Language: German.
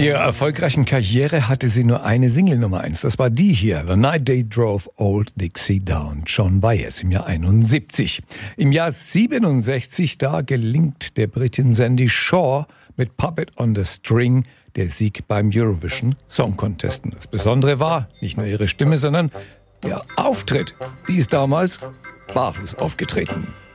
ihrer erfolgreichen Karriere hatte sie nur eine Single Nummer 1. Das war die hier, The Night They Drove Old Dixie Down, Joan Baez im Jahr 71. Im Jahr 67, da gelingt der Britin Sandie Shaw mit Puppet on the String der Sieg beim Eurovision Song Contest. Und das Besondere war nicht nur ihre Stimme, sondern der Auftritt. Die ist damals barfuß aufgetreten.